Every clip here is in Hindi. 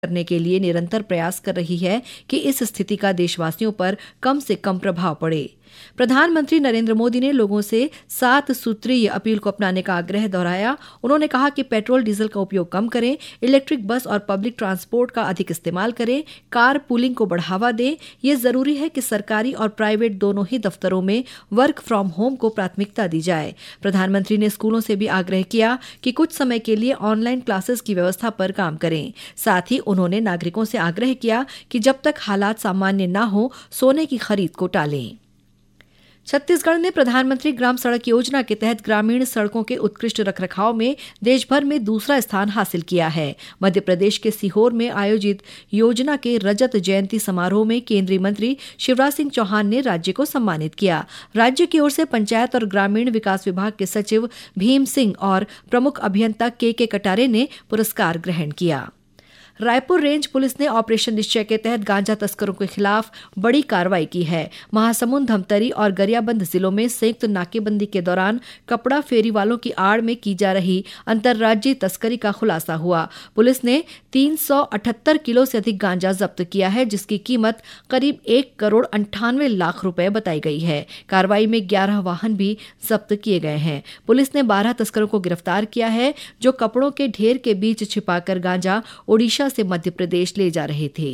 करने के लिए निरंतर प्रयास कर रही है कि इस स्थिति का देशवासियों पर कम से कम प्रभाव पड़े। प्रधानमंत्री नरेंद्र मोदी ने लोगों से 7 सूत्रीय अपील को अपनाने का आग्रह दोहराया। उन्होंने कहा कि पेट्रोल डीजल का उपयोग कम करें, इलेक्ट्रिक बस और पब्लिक ट्रांसपोर्ट का अधिक इस्तेमाल करें, कार पूलिंग को बढ़ावा दें। ये जरूरी है कि सरकारी और प्राइवेट दोनों ही दफ्तरों में वर्क फ्रॉम होम को प्राथमिकता दी जाए। प्रधानमंत्री ने स्कूलों से भी आग्रह किया कि कुछ समय के लिए ऑनलाइन क्लासेस की व्यवस्था पर काम करें। साथ ही उन्होंने नागरिकों से आग्रह किया कि जब तक हालात सामान्य न हो, सोने की खरीद को टालें। छत्तीसगढ़ ने प्रधानमंत्री ग्राम सड़क योजना के तहत ग्रामीण सड़कों के उत्कृष्ट रखरखाव में देशभर में दूसरा स्थान हासिल किया है। मध्य प्रदेश के सीहोर में आयोजित योजना के रजत जयंती समारोह में केंद्रीय मंत्री शिवराज सिंह चौहान ने राज्य को सम्मानित किया। राज्य की ओर से पंचायत और ग्रामीण विकास विभाग के सचिव भीम सिंह और प्रमुख अभियंता के कटारे ने पुरस्कार ग्रहण किया। रायपुर रेंज पुलिस ने ऑपरेशन निश्चय के तहत गांजा तस्करों के खिलाफ बड़ी कार्रवाई की है। महासमुंद, धमतरी और गरियाबंद जिलों में संयुक्त नाकेबंदी के दौरान कपड़ा फेरी वालों की आड़ में की जा रही अंतर्राज्यीय तस्करी का खुलासा हुआ। पुलिस ने 378 किलो से अधिक गांजा जब्त किया है, जिसकी कीमत करीब 1,98,00,000 रुपए बताई गई है। कार्रवाई में 11 वाहन भी जब्त किए गए हैं। पुलिस ने 12 तस्करों को गिरफ्तार किया है, जो कपड़ों के ढेर के बीच छिपाकर गांजा ओडिशा से मध्य प्रदेश ले जा रहे थे।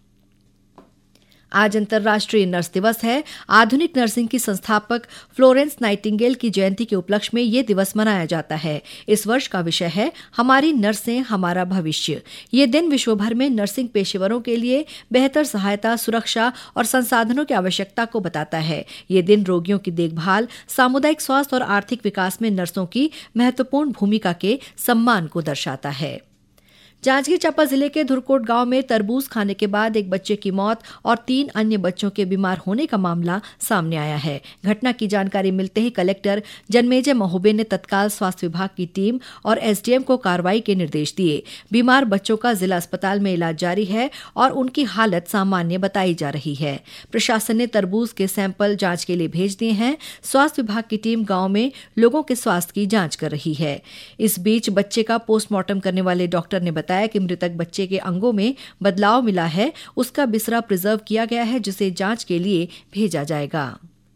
आज अंतर्राष्ट्रीय नर्स दिवस है। आधुनिक नर्सिंग की संस्थापक फ्लोरेंस नाइटिंगेल की जयंती के उपलक्ष्य में ये दिवस मनाया जाता है। इस वर्ष का विषय है हमारी नर्सें हमारा भविष्य। ये दिन विश्व भर में नर्सिंग पेशेवरों के लिए बेहतर सहायता, सुरक्षा और संसाधनों की आवश्यकता को बताता है। ये दिन रोगियों की देखभाल, सामुदायिक स्वास्थ्य और आर्थिक विकास में नर्सों की महत्वपूर्ण भूमिका के सम्मान को दर्शाता है। जांजगीर चांपा जिले के धुरकोट गांव में तरबूज खाने के बाद एक बच्चे की मौत और 3 अन्य बच्चों के बीमार होने का मामला सामने आया है। घटना की जानकारी मिलते ही कलेक्टर जन्मेजय महोबे ने तत्काल स्वास्थ्य विभाग की टीम और एसडीएम को कार्रवाई के निर्देश दिए। बीमार बच्चों का जिला अस्पताल में इलाज जारी है और उनकी हालत सामान्य बताई जा रही है। प्रशासन ने तरबूज के सैंपल जांच के लिए भेज दिए हैं। स्वास्थ्य विभाग की टीम गांव में लोगों के स्वास्थ्य की जांच कर रही है। इस बीच बच्चे का पोस्टमार्टम करने वाले डॉक्टर ने बताया कि मृतक बच्चे के अंगों में बदलाव मिला है। उसका बिसरा प्रिजर्व किया गया है, जिसे जांच के लिए भेजा जाएगा।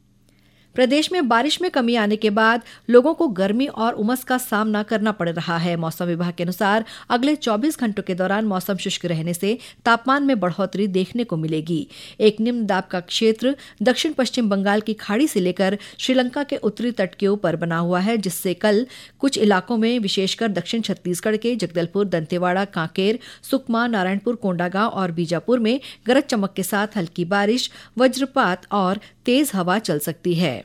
प्रदेश में बारिश में कमी आने के बाद लोगों को गर्मी और उमस का सामना करना पड़ रहा है। मौसम विभाग के अनुसार अगले 24 घंटों के दौरान मौसम शुष्क रहने से तापमान में बढ़ोतरी देखने को मिलेगी। एक निम्न दाब का क्षेत्र दक्षिण पश्चिम बंगाल की खाड़ी से लेकर श्रीलंका के उत्तरी तट के ऊपर बना हुआ है, जिससे कल कुछ इलाकों में विशेषकर दक्षिण छत्तीसगढ़ के जगदलपुर, दंतेवाड़ा, कांकेर, सुकमा, नारायणपुर, कोंडागांव और बीजापुर में गरज चमक के साथ हल्की बारिश, वज्रपात और तेज हवा चल सकती है।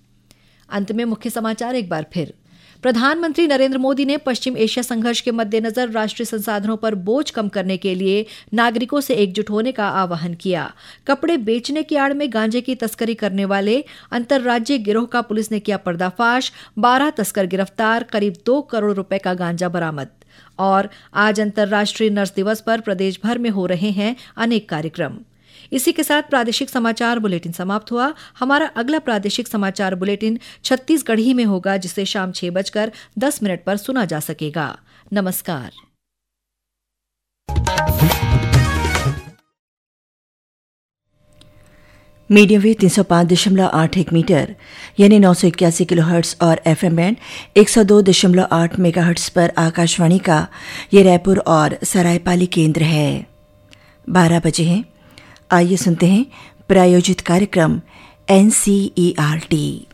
अंत में मुख्य समाचार एक बार फिर। प्रधानमंत्री नरेंद्र मोदी ने पश्चिम एशिया संघर्ष के मद्देनजर राष्ट्रीय संसाधनों पर बोझ कम करने के लिए नागरिकों से एकजुट होने का आह्वान किया। कपड़े बेचने की आड़ में गांजे की तस्करी करने वाले अंतर्राज्यीय गिरोह का पुलिस ने किया पर्दाफाश। 12 तस्कर गिरफ्तार, करीब 2 करोड़ रुपए का गांजा बरामद। और आज अंतर्राष्ट्रीय नर्स दिवस पर प्रदेश भर में हो रहे हैं अनेक कार्यक्रम। इसी के साथ प्रादेशिक समाचार बुलेटिन समाप्त हुआ। हमारा अगला प्रादेशिक समाचार बुलेटिन छत्तीसगढ़ी में होगा, जिसे शाम 6:10 पर सुना जा सकेगा। नमस्कार। मीडियम वेव 305.81 मीटर यानी 981 किलोहर्ट्ज और एफएम बैंड 102.8 मेगाहर्ट्ज पर आकाशवाणी का ये रायपुर और सरायपाली केंद्र है। 12 बजे हैं। आइए सुनते हैं प्रायोजित कार्यक्रम NCERT।